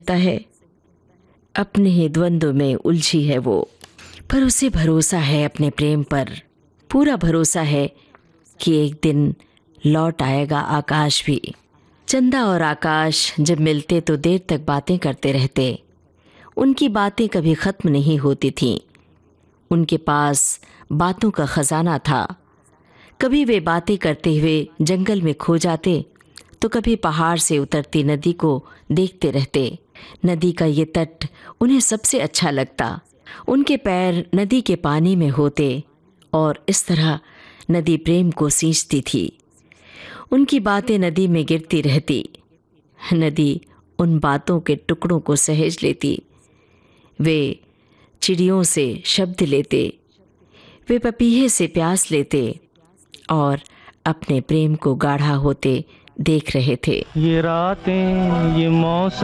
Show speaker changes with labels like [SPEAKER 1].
[SPEAKER 1] लगता है अपने ही द्वंद्व में उलझी है वो, पर उसे भरोसा है अपने प्रेम पर। पूरा भरोसा है कि एक दिन लौट आएगा आकाश भी। चंदा और आकाश जब मिलते तो देर तक बातें करते रहते। उनकी बातें कभी खत्म नहीं होती थीं। उनके पास बातों का खजाना था। कभी वे बातें करते हुए जंगल में खो जाते, तो कभी पहाड़ से उतरती नदी को देखते रहते। नदी का ये तट उन्हें सबसे अच्छा लगता। उनके पैर नदी के पानी में होते और इस तरह नदी प्रेम को सींचती थी। उनकी बातें नदी में गिरती रहती। नदी उन बातों के टुकड़ों को सहेज लेती। वे चिड़ियों से शब्द लेते, वे पपीहे से प्यास लेते और अपने प्रेम को गाढ़ा होते देख रहे थे।
[SPEAKER 2] ये रातें, ये मौसम